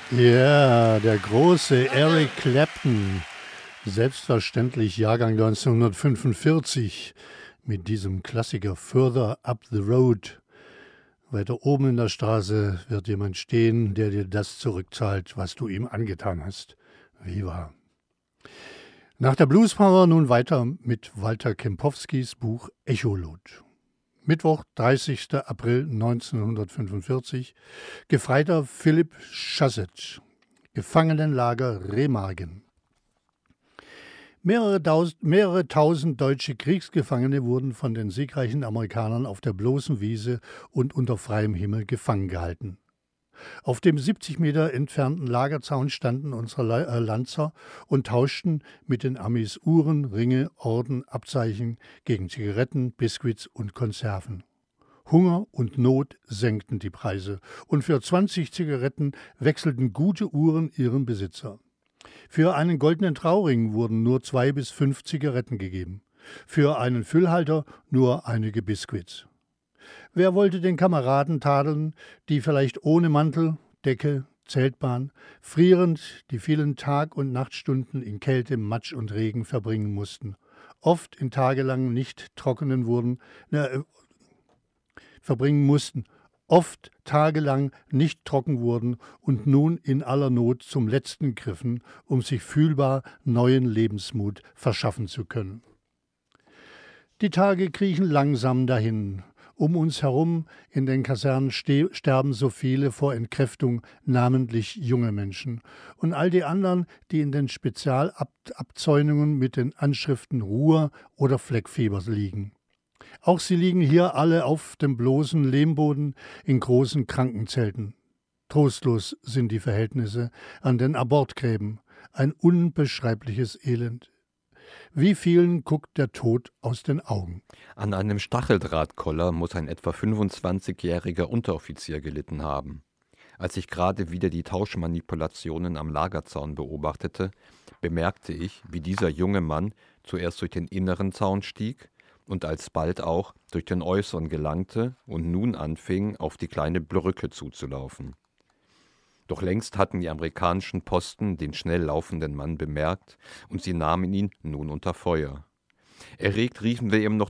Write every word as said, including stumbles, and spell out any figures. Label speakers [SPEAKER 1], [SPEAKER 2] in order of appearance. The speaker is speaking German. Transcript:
[SPEAKER 1] Ja, der große Eric Clapton, selbstverständlich Jahrgang neunzehnhundertfünfundvierzig, mit diesem Klassiker Further Up the Road. Weiter oben in der Straße wird jemand stehen, der dir das zurückzahlt, was du ihm angetan hast. Viva! Nach der Bluespower nun weiter mit Walter Kempowskis Buch Echolot. Mittwoch, dreißigster April neunzehnhundertfünfundvierzig, Gefreiter Philipp Chassett, Gefangenenlager Remagen. Mehrere tausend, mehrere tausend deutsche Kriegsgefangene wurden von den siegreichen Amerikanern auf der bloßen Wiese und unter freiem Himmel gefangen gehalten. Auf dem siebzig Meter entfernten Lagerzaun standen unsere Lanzer und tauschten mit den Amis Uhren, Ringe, Orden, Abzeichen gegen Zigaretten, Biskuits und Konserven. Hunger und Not senkten die Preise und für zwanzig Zigaretten wechselten gute Uhren ihren Besitzer. Für einen goldenen Trauring wurden nur zwei bis fünf Zigaretten gegeben, für einen Füllhalter nur einige Biskuits. Wer wollte den Kameraden tadeln, die vielleicht ohne Mantel, Decke, Zeltbahn, frierend die vielen Tag- und Nachtstunden in Kälte, Matsch und Regen verbringen mussten, oft in tagelang nicht trockenen wurden, äh, verbringen mussten, oft tagelang nicht trocken wurden und nun in aller Not zum Letzten griffen, um sich fühlbar neuen Lebensmut verschaffen zu können. Die Tage kriechen langsam dahin. Um uns herum in den Kasernen ste- sterben so viele vor Entkräftung, namentlich junge Menschen. Und all die anderen, die in den Spezialabzäunungen mit den Anschriften Ruhr oder Fleckfieber liegen. Auch sie liegen hier alle auf dem bloßen Lehmboden in großen Krankenzelten. Trostlos sind die Verhältnisse an den Abortgräben. Ein unbeschreibliches Elend. Wie vielen guckt der Tod aus den Augen?
[SPEAKER 2] An einem Stacheldrahtkoller muss ein etwa fünfundzwanzigjähriger Unteroffizier gelitten haben. Als ich gerade wieder die Tauschmanipulationen am Lagerzaun beobachtete, bemerkte ich, wie dieser junge Mann zuerst durch den inneren Zaun stieg und alsbald auch durch den äußeren gelangte und nun anfing, auf die kleine Brücke zuzulaufen. Doch längst hatten die amerikanischen Posten den schnell laufenden Mann bemerkt und sie nahmen ihn nun unter Feuer. Erregt riefen wir ihm noch